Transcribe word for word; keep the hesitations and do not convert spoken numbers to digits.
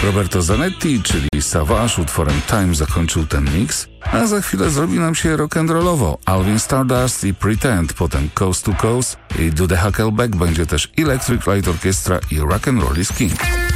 Roberto Zanetti, czyli Savage, utworem Time zakończył ten mix, a za chwilę zrobi nam się rock'n'rollowo. Alvin Stardust i Pretend, potem Coast to Coast i Do the Huckleback, będzie też Electric Light Orchestra i Rock'n'Roll is King.